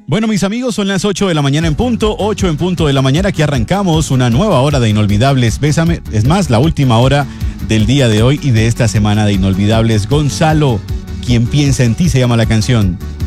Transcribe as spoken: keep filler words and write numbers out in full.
Bueno, mis amigos, son las ocho de la mañana en punto, ocho en punto de la mañana, que arrancamos una nueva hora de Inolvidables. Bésame, es más, la última hora del día de hoy y de esta semana de Inolvidables. Gonzalo, quien piensa en ti, se llama la canción.